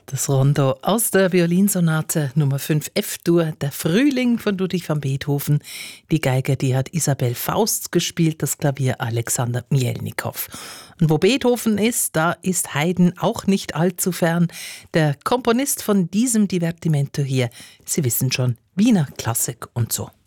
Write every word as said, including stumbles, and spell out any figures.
Das Rondo aus der Violinsonate Nummer fünf F-Dur, der Frühling von Ludwig van Beethoven. Die Geige, die hat Isabel Faust gespielt, das Klavier Alexander Mielnikow. Und wo Beethoven ist, da ist Haydn auch nicht allzu fern. Der Komponist von diesem Divertimento hier, Sie wissen schon, Wiener Klassik und so.